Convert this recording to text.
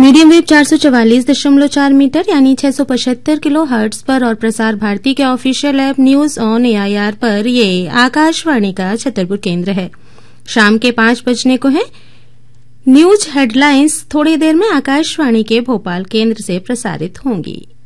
Medium wave 444.4 metre यानी 675 kilo hertz पर और प्रसार भारती के official app news on AIR पर ये आकाशवाणी का छतरपुर केंद्र है। शाम के 5 बजने को है। न्यूज हेडलाइंस थोड़ी देर में आकाशवाणी के भोपाल केंद्र से प्रसारित होंगी।